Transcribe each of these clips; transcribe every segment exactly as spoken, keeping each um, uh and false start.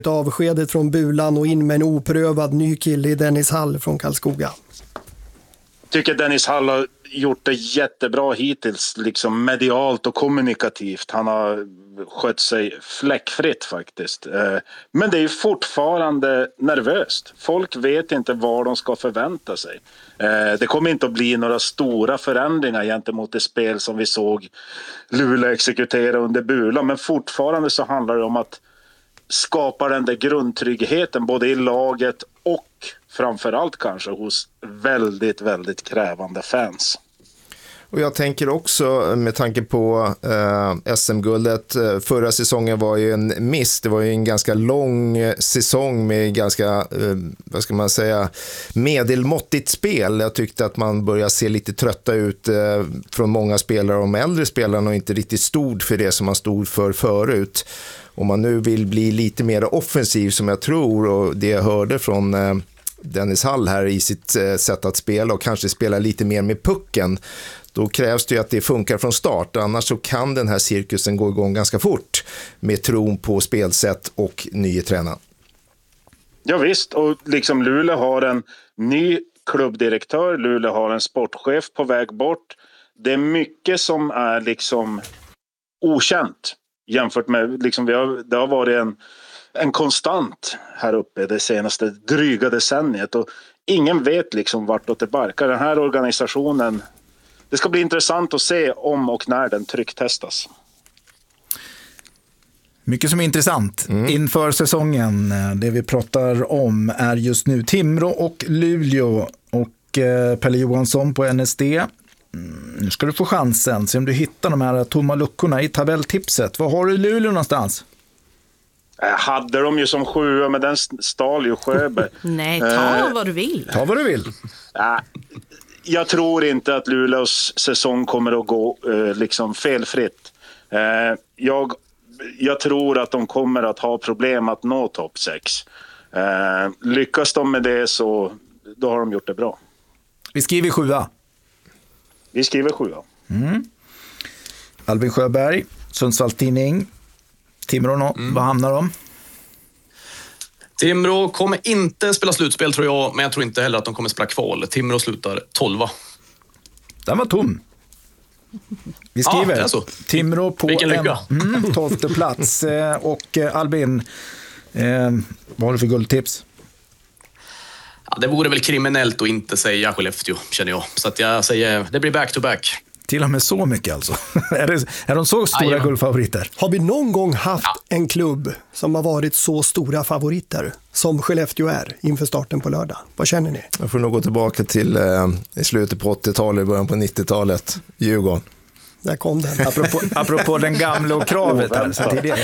Avskedet från Bulan och in med en oprövad ny kille i Dennis Hall från Karlskoga. Jag tycker Dennis Hall har gjort det jättebra hittills, liksom medialt och kommunikativt. Han har skött sig fläckfritt faktiskt. Men det är fortfarande nervöst. Folk vet inte vad de ska förvänta sig. Det kommer inte att bli några stora förändringar gentemot det spel som vi såg Luleå exekutera under Bulan. Men fortfarande så handlar det om att skapa den där grundtryggheten både i laget och framförallt kanske hos väldigt, väldigt krävande fans. Och jag tänker också med tanke på eh, S M-guldet, förra säsongen var ju en miss, det var ju en ganska lång säsong med ganska, eh, vad ska man säga, medelmåttigt spel. Jag tyckte att man började se lite trötta ut eh, från många spelare, de äldre spelarna, och inte riktigt stod för det som man stod för förut. Om man nu vill bli lite mer offensiv som jag tror, och det jag hörde från eh, Dennis Hall här i sitt eh, sätt att spela och kanske spela lite mer med pucken, då krävs det ju att det funkar från start. Annars så kan den här cirkusen gå igång ganska fort med tron på spelsätt och ny tränare. Ja visst, och liksom Luleå har en ny klubbdirektör, Luleå har en sportchef på väg bort. Det är mycket som är liksom okänt jämfört med, liksom vi har, det har varit en, en konstant här uppe det senaste dryga decenniet och ingen vet liksom vartåt det barkar. Den här organisationen, det ska bli intressant att se om och när den trycktestas. Mycket som är intressant mm. inför säsongen. Det vi pratar om är just nu Timrå och Luleå och eh, Pelle Johansson på N S D. Mm, nu ska du få chansen, se om du hittar de här tomma luckorna i tabelltipset. Vad har du i Luleå någonstans? Jag hade de ju som sjua, men den stal ju Sjöberg. Nej, ta eh, vad du vill. Ta vad du vill. Äh, jag tror inte att Luleås säsong kommer att gå eh, liksom felfritt. Eh, jag, jag tror att de kommer att ha problem att nå topp sex. Eh, lyckas de med det så då har de gjort det bra. Vi skriver sjua. Vi skriver sjua. Mm. Albin Sjöberg, Sundsvalls Tidning. Timrå, mm. vad hamnar de? Timrå kommer inte spela slutspel tror jag, men jag tror inte heller att de kommer spela kval. Timrå slutar tolva. Den var tom. Vi skriver ja, Timrå på Vilken en mm, tolfte plats. Och Albin, eh, vad har du för guldtips? Ja, det vore väl kriminellt att inte säga Skellefteå, känner jag. Så att jag säger, det blir back-to-back. Till och med så mycket alltså. är, det, är de så stora Aj, guldfavoriter? Har vi någon gång haft ja. en klubb som har varit så stora favoriter som Skellefteå är inför starten på lördag? Vad känner ni? Jag får nog gå tillbaka till eh, i slutet på åttiotalet, början på nittiotalet. Djurgården. Där kom den. Apropå, apropå den gamla och kravet här så tidigare.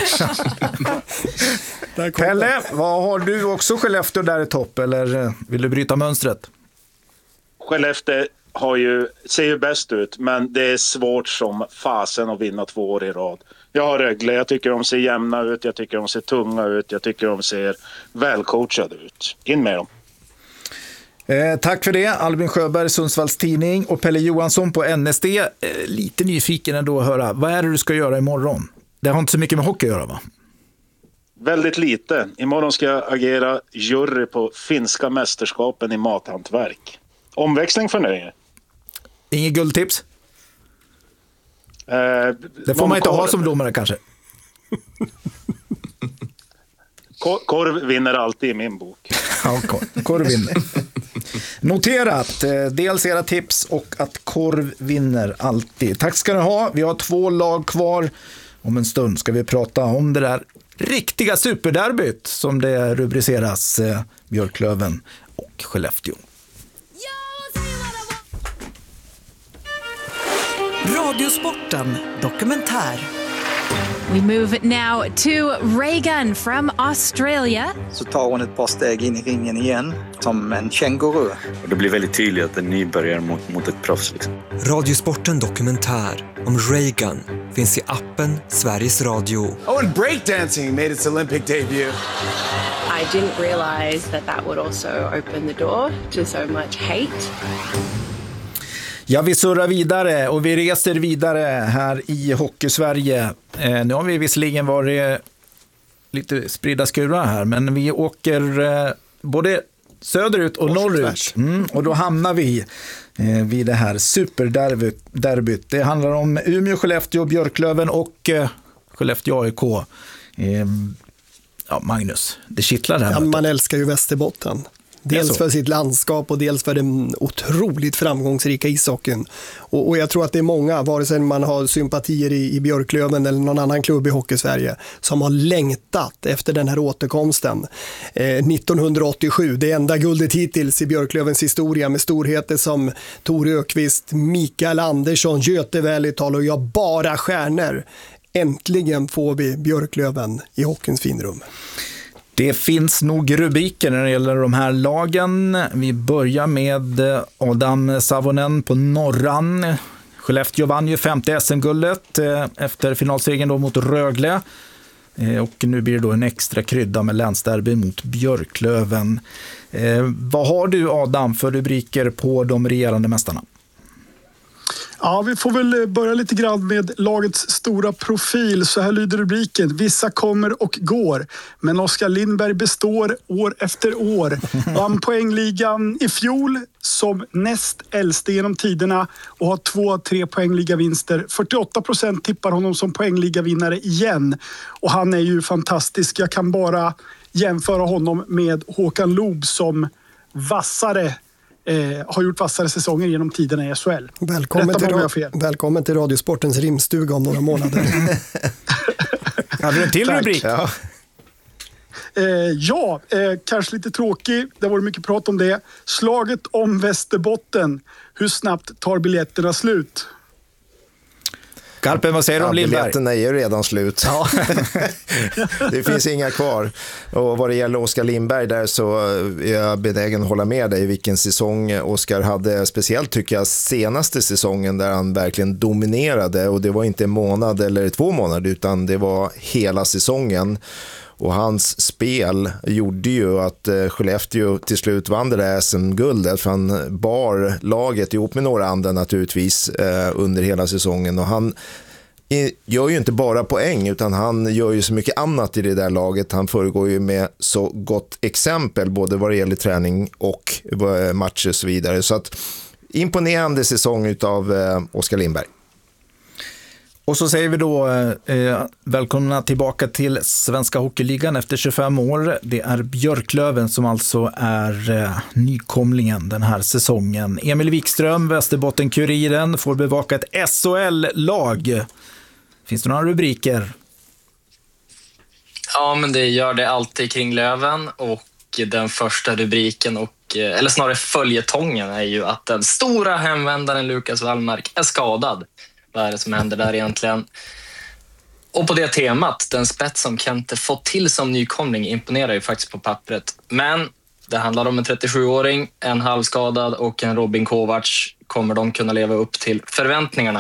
Pelle, vad har du också Skellefteå där i topp, eller vill du bryta mönstret? Skellefteå har ju, ser ju bäst ut, men det är svårt som fasen att vinna två år i rad. Jag har Rögle, jag tycker de ser jämna ut, jag tycker de ser tunga ut, jag tycker de ser välcoachade ut. In med dem. Eh, tack för det, Albin Sjöberg, Sundsvalls Tidning, och Pelle Johansson på N S D. Eh, lite nyfiken ändå att höra, vad är det du ska göra imorgon? Det har inte så mycket med hockey att göra, va? Väldigt lite. Imorgon ska jag agera jury på finska mästerskapen i mathantverk. Omväxling för nöje. Inget guldtips? Eh, det får man inte korv. ha som domare kanske. Korv vinner alltid i min bok. Ja, korv, korv vinner. Noterat, dels era tips och att korv vinner alltid. Tack ska ni ha. Vi har två lag kvar. Om en stund ska vi prata om det där riktiga superderbyt som det rubriceras, eh, Björklöven och Skellefteå. Radiosporten dokumentär. We move now to Reagan from Australia. Så tar hon ett par steg in i ringen igen, som en känguru. Och det blir väldigt tydligt att en nybörjare mot, mot ett proffs. Liksom. Radiosporten dokumentär om Reagan finns i appen Sveriges Radio. Oh, and breakdancing made its Olympic debut. I didn't realize that that would also open the door to so much hate. Ja, vi surrar vidare och vi reser vidare här i Hockeysverige. Eh, nu har vi visserligen varit lite spridda skurar här, men vi åker eh, både söderut och norrut. Mm, och då hamnar vi eh, vid det här superderbyt. Det handlar om Umeå, Skellefteå, Björklöven och eh, Skellefteå A I K. Eh, ja, Magnus, det kittlar här. Ja, man älskar ju Västerbotten. Dels för sitt landskap och dels för den otroligt framgångsrika ishockeyn. Och, och jag tror att det är många, vare sig man har sympatier i, i Björklöven eller någon annan klubb i Hockey-Sverige, som har längtat efter den här återkomsten. Eh, nittonhundraåttiosju, det enda guldet hittills i Björklövens historia, med storheter som Tor Ökvist, Mikael Andersson, Göte Välital och jag, bara stjärnor. Äntligen får vi Björklöven i hockeyns finrum. Det finns nog rubriker när det gäller de här lagen. Vi börjar med Adam Savonen på Norran. Skellefteå vann ju femte S M-guldet efter finalsegern då mot Rögle. Och nu blir det då en extra krydda med länsderby mot Björklöven. Vad har du, Adam, för rubriker på de regerande mästarna? Ja, vi får väl börja lite grann med lagets stora profil. Så här lyder rubriken: vissa kommer och går, men Oskar Lindberg består år efter år. Vann poängligan i fjol som näst äldste genom tiderna och har två tre poängligavinster. fyrtioåtta procent tippar honom som poängligavinnare igen. Och han är ju fantastisk. Jag kan bara jämföra honom med Håkan Loob som vassare Eh, har gjort vassare säsonger genom tiderna i S H L. Välkommen till, ra- välkommen till Radiosportens rimstuga om några månader. Hade du en till rubrik? Ja, eh, ja eh, kanske lite tråkig. Det var mycket prat om det. Slaget om Västerbotten. Hur snabbt tar biljetterna slut? Garpen, vad säger du om ja, Lindberg? Biljetterna är ju redan slut. Ja. Det finns inga kvar. Och vad det gäller Oskar Lindberg där, så är jag benägen att hålla med dig vilken säsong Oskar hade. Speciellt tycker jag senaste säsongen där han verkligen dominerade. Och det var inte en månad eller två månader, utan det var hela säsongen. Och hans spel gjorde ju att Skellefteå till slut vann det där S M-guldet, för han bar laget ihop med några andra naturligtvis under hela säsongen. Och han gör ju inte bara poäng, utan han gör ju så mycket annat i det där laget. Han föregår ju med så gott exempel både vad det gäller träning och matcher och så vidare. Så att imponerande säsong utav Oskar Lindberg. Och så säger vi då eh, välkomna tillbaka till Svenska Hockeyligan efter tjugofem år. Det är Björklöven som alltså är eh, nykomlingen den här säsongen. Emil Wikström, Västerbotten-Kuriren, får bevaka ett S H L-lag. Finns det några rubriker? Ja, men det gör det alltid kring Löven, och den första rubriken, och, eller snarare följetongen, är ju att den stora hemvändaren Lukas Wallmark är skadad. Vad är det som händer där egentligen? Och på det temat, den spets som Kente fått till som nykomling imponerar ju faktiskt på pappret. Men det handlar om en trettiosjuåring, en halvskadad och en Robin Kovacs. Kommer de kunna leva upp till förväntningarna?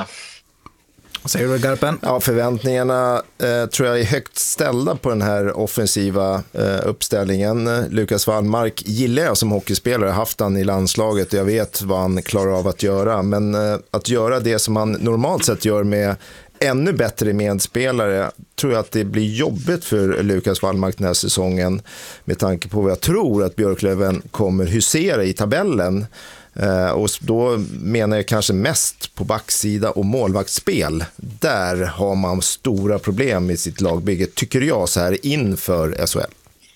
Vad säger du, Garpen? Ja, förväntningarna eh, tror jag är högt ställda på den här offensiva eh, uppställningen. Lukas Wallmark gillar jag som hockeyspelare, haft han i landslaget och jag vet vad han klarar av att göra. Men eh, att göra det som han normalt sett gör med ännu bättre medspelare, tror jag att det blir jobbigt för Lukas Wallmark den här säsongen, med tanke på vad jag tror att Björklöven kommer husera i tabellen. Uh, och då menar jag kanske mest på backsida och målvaktsspel. Där har man stora problem med sitt lagbygge, tycker jag, så här inför S H L.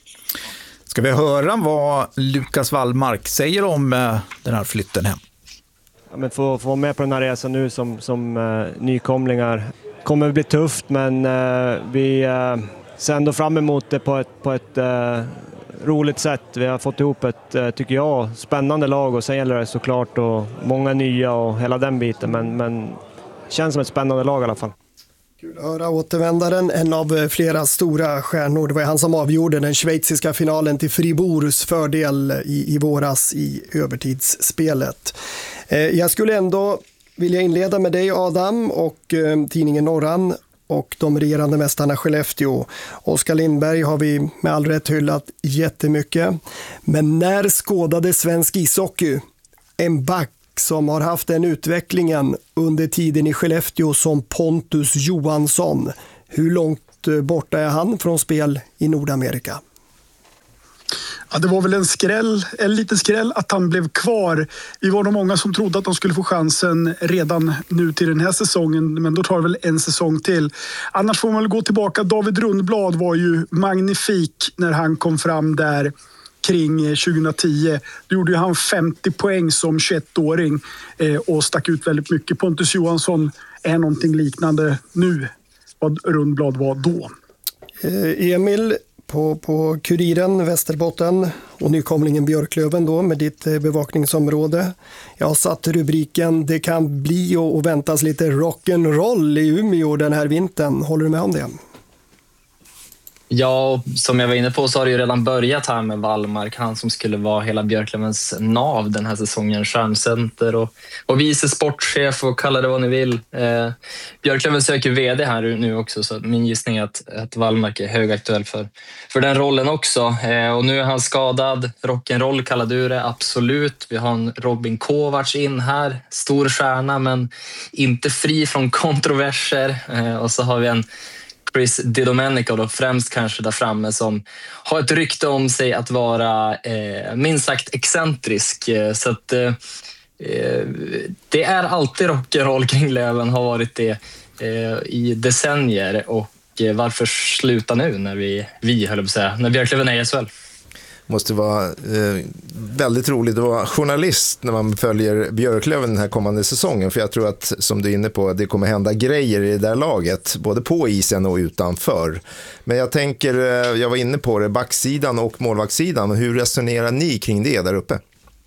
Ska vi höra vad Lukas Wallmark säger om uh, den här flytten hem? Ja, men få, få vara med på den här resan nu som, som uh, nykomlingar kommer att bli tufft, men uh, vi uh, ser ändå fram emot det på ett, på ett uh, roligt sätt. Vi har fått ihop ett, tycker jag, spännande lag, och sen gäller det såklart och många nya och hela den biten, men, men känns som ett spännande lag i alla fall. Kul att höra återvändaren, en av flera stora stjärnor. Det var han som avgjorde den schweiziska finalen till Fribourgs fördel i, i våras i övertidsspelet. Eh, jag skulle ändå vilja inleda med dig, Adam, och eh, tidningen Norran och de regerande mästarna Skellefteå. Oskar Lindberg har vi med all rätt hyllat jättemycket. Men när skådade svensk ishockey en back som har haft den utvecklingen under tiden i Skellefteå som Pontus Johansson? Hur långt långt borta är han från spel i Nordamerika? Ja, det var väl en skräll, en liten skräll att han blev kvar. Vi var nog många som trodde att de skulle få chansen redan nu till den här säsongen, men då tar det väl en säsong till. Annars får man väl gå tillbaka. David Rundblad var ju magnifik när han kom fram där kring tjugohundratio. Då gjorde ju han femtio poäng som tjugoettåring eh, och stack ut väldigt mycket. Pontus Johansson är någonting liknande nu vad Rundblad var då. Eh, Emil, på, på Kuriren, Västerbotten och nykomlingen Björklöven då med ditt eh, bevakningsområde. Jag har satt rubriken "Det kan bli och, och väntas lite rock'n'roll i Umeå den här vintern". Håller du med om det? Ja, som jag var inne på så har det ju redan börjat här med Wallmark. Han som skulle vara hela Björklövens nav den här säsongen. Stjärncenter och, och vice sportchef och kalla det vad ni vill. Eh, Björklöven söker vd här nu också, så min gissning är att, att Wallmark är högaktuell för, för den rollen också. Eh, och nu är han skadad. Rock'n'roll kallar du det, absolut. Vi har en Robin Kovacs in här. Stor stjärna men inte fri från kontroverser. Eh, och så har vi en Chris DiDomenico då, främst kanske där framme, som har ett rykte om sig att vara eh, minst sagt excentrisk. Så att eh, det är alltid rock'n'roll kring Löven, har varit det eh, i decennier. Och eh, varför sluta nu när vi, vi höll på att säga, när Björklöven är i S H L? Måste vara eh, väldigt roligt att vara journalist när man följer Björklöven den här kommande säsongen, för jag tror att, som du är inne på, det kommer hända grejer i det där laget, både på isen och utanför. Men jag tänker, eh, jag var inne på det, backsidan och målvaktssidan, hur resonerar ni kring det där uppe?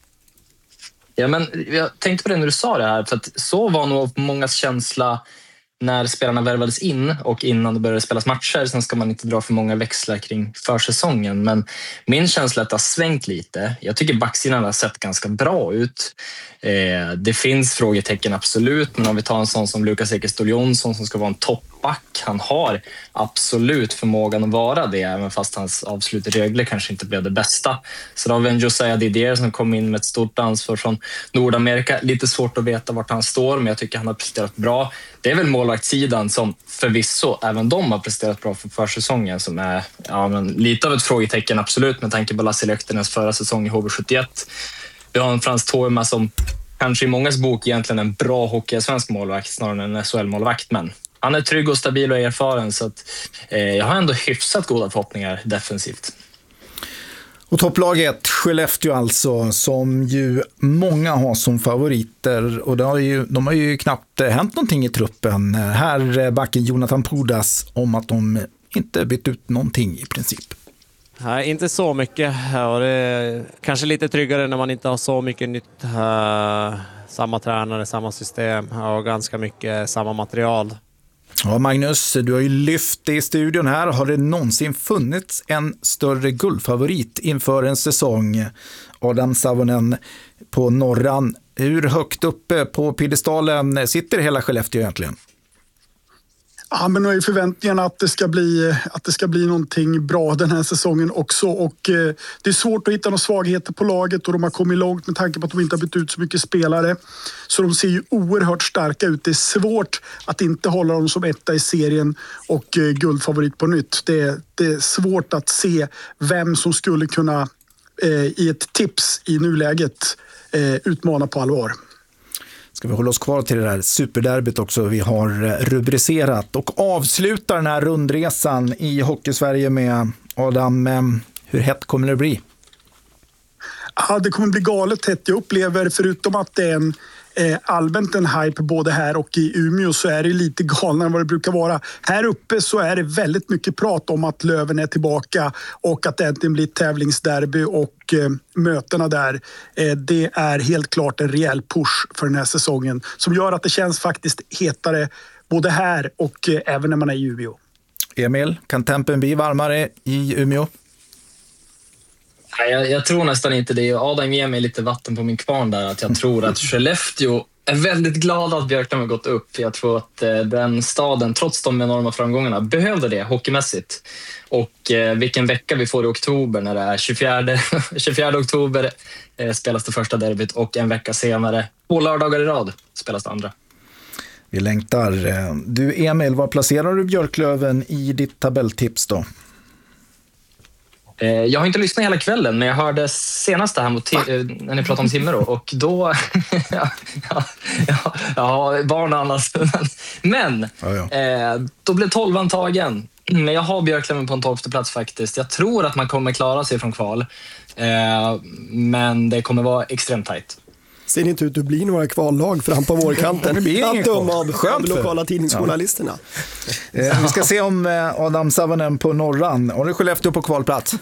Ja, men jag tänkte på det när du sa det här, för att så var nog mångas känsla när spelarna värvades in och innan det började spelas matcher. Sen ska man inte dra för många växlar kring försäsongen, men min känsla är att det har svängt lite. Jag tycker backsidan har sett ganska bra ut. Eh, det finns frågetecken absolut, men om vi tar en sån som Lukas Ekeståhl Jonsson som ska vara en toppback, han har absolut förmågan att vara det, även fast hans avslut i Rögle kanske inte blev det bästa. Så då har vi en Josiah Didier som kom in med ett stort ansvar från Nordamerika. Lite svårt att veta vart han står, men jag tycker han har presterat bra. Det är väl målvaktssidan som förvisso även de har presterat bra för försäsongen, som är ja, men lite av ett frågetecken absolut med tanke på Lasse Löktenens förra säsong i H V sjuttioett. Vi har en Frans Toema som kanske i mångas bok egentligen en bra hockey-svensk målvakt snarare än en S H L-målvakt, men han är trygg och stabil och erfaren, så att, eh, jag har ändå hyfsat goda förhoppningar defensivt. Och topplaget Skellefteå alltså, som ju många har som favoriter, och det har ju, de har ju knappt hänt någonting i truppen. Här backen Jonathan Pudas om att de inte bytt ut någonting i princip. Nej, inte så mycket. Ja, det är kanske lite tryggare när man inte har så mycket nytt. Uh, samma tränare, samma system och ganska mycket samma material. Ja, Magnus, du har ju lyft det i studion här. Har det någonsin funnits en större guldfavorit inför en säsong? Adam Savonen på Norran. Hur högt uppe på piedestalen sitter hela Skellefteå egentligen? Ja, men nu är förväntningarna att det ska bli, att det ska bli någonting bra den här säsongen också. Och eh, det är svårt att hitta några svagheter på laget och de har kommit långt med tanke på att de inte har bytt ut så mycket spelare. Så de ser ju oerhört starka ut. Det är svårt att inte hålla dem som etta i serien och eh, guldfavorit på nytt. Det, det är svårt att se vem som skulle kunna eh, i ett tips i nuläget eh, utmana på allvar. Ska vi hålla oss kvar till det där superderbyt också vi har rubricerat och avslutar den här rundresan i Hockeysverige med Adam. Hur hett kommer det bli? Ja, det kommer bli galet hett. Jag upplever, förutom att det är en eh, allmänt en hype både här och i Umeå, så är det lite galnare än vad det brukar vara. Här uppe så är det väldigt mycket prat om att Löven är tillbaka och att det äntligen blir tävlingsderby och eh, mötena där. Eh, det är helt klart en rejäl push för den här säsongen som gör att det känns faktiskt hetare både här och eh, även när man är i Umeå. Emil, kan tempen bli varmare i Umeå? Jag, jag tror nästan inte det. Adam ger mig lite vatten på min kvarn där. Att jag tror att Skellefteå är väldigt glad att Björklöven har gått upp. Jag tror att eh, den staden, trots de enorma framgångarna, behövde det hockeymässigt. Och eh, vilken vecka vi får i oktober när det är tjugofjärde, tjugofjärde oktober eh, spelas det första derbyt och en vecka senare, två lördagar i rad, spelas det andra. Vi längtar. Du Emil, var placerar du Björklöven i ditt tabelltips då? Jag har inte lyssnat hela kvällen, men jag hörde senast det här mot tim- när ni pratade om Timrå och då ja, ja, ja, ja, barn och annars. Men ja, ja. Eh, då blev tolvan tagen. Men jag har Björklöven på en tolfte plats faktiskt. Jag tror att man kommer klara sig från kval, eh, men det kommer vara extremt tajt. Ser inte ut att bli några kvallag fram på vårkanten. Det blir ingen kval. Av Skönt de lokala tidningsjournalisterna. Ja. Eh, vi ska se om eh, Adam Savonen på Norran. Har du Skellefteå på kvalplats?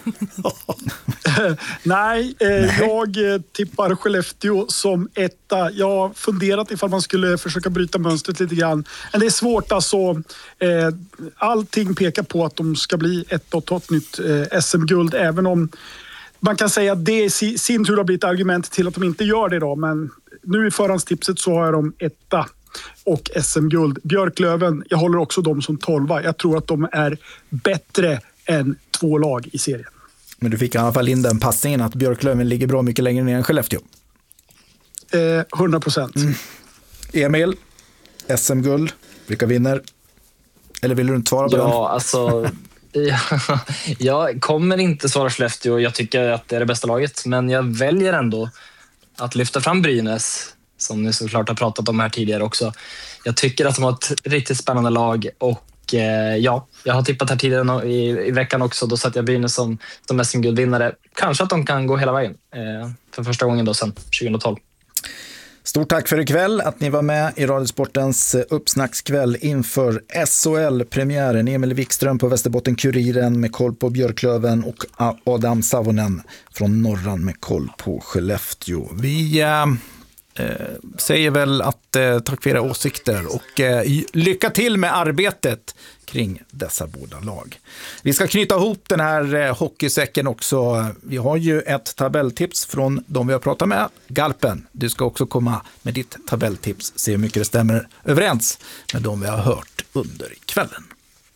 Nej, eh, Nej, jag eh, tippar Skellefteå som etta. Jag har funderat ifall man skulle försöka bryta mönstret lite grann. Men det är svårt alltså. Eh, allting pekar på att de ska bli ett och ett nytt eh, S M-guld, även om man kan säga att det i sin tur har blivit argument till att de inte gör det då. Men nu i förhandstipset så har jag dem etta och S M-guld. Björklöven, jag håller också dem som tolva. Jag tror att de är bättre än två lag i serien. Men du fick i alla fall in den passningen att Björklöven ligger bra mycket längre ner än Skellefteå. Eh, hundra procent. Mm. Emil, S M-guld, vilka vinner? Eller vill du inte svara på ja, den? Ja, alltså... Jag kommer inte svara Skellefteå. Jag tycker att det är det bästa laget, men jag väljer ändå att lyfta fram Brynäs, som ni såklart har pratat om här tidigare också. Jag tycker att de har ett riktigt spännande lag och eh, ja, jag har tippat här tidigare i, i veckan också. Då satt jag Brynäs som, som S M-guldvinnare. Kanske att de kan gå hela vägen eh, för första gången då sedan tjugohundratolv. Stort tack för ikväll att ni var med i Radiosportens uppsnackskväll inför S H L-premiären. Emil Wikström på Västerbotten-Kuriren med koll på Björklöven och Adam Savonen från Norran med koll på Skellefteå. Vi äh, äh, säger väl att äh, tack för era åsikter och äh, lycka till med arbetet kring dessa båda lag. Vi ska knyta ihop den här eh, hockeysäcken också. Vi har ju ett tabelltips från de vi har pratat med. Galpen, du ska också komma med ditt tabelltips. Se hur mycket det stämmer överens med de vi har hört under kvällen.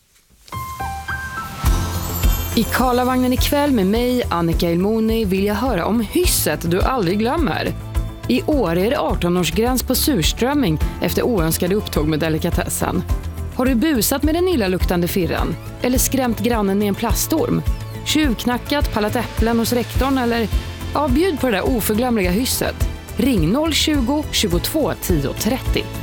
I Karlavagnen ikväll med mig, Annika Ilmoni, vill jag höra om hysset du aldrig glömmer. I år är det arton-årsgräns på surströmming efter oönskade upptåg med delikatessen. Har du busat med den illaluktande firran? Eller skrämt grannen med en plastorm? Tjuvknackat, pallat äpplen hos rektorn eller ja, bjud på det där oförglömliga hysset. Ring noll tjugo, tjugotvå, tio trettio.